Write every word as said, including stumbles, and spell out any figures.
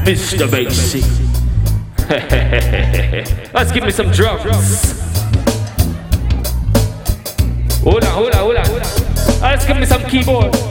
Mister Basie. Let's give me some drums. Hold on, hold on, hold on. Let's give me some keyboard.